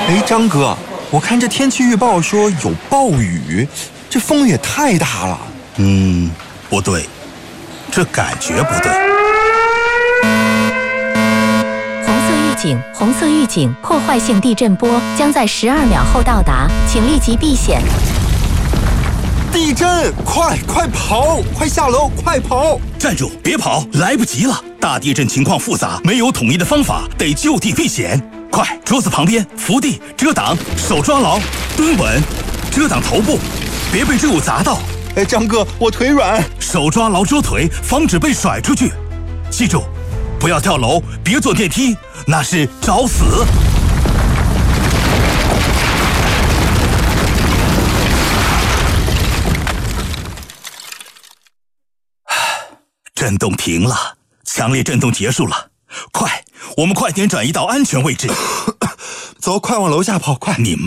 哎，张哥，我看这天气预报说有暴雨，这风也太大了。 不对，这感觉不对。 红色预警，破坏性地震波将在12秒后到达，请立即避险。 地震！快跑！快下楼！快跑！ 站住！别跑，来不及了！大地震情况复杂，没有统一的方法，得就地避险。快，桌子旁边扶地遮挡，手抓牢，蹲稳，遮挡头部，别被坠物砸到。 哎，张哥，我腿软。 手抓牢桌腿，防止被甩出去。记住，不要跳楼，别坐电梯，那是找死。震动停了，强烈震动结束了。快，我们快点转移到安全位置。 走，快往楼下跑，快！ 你慢。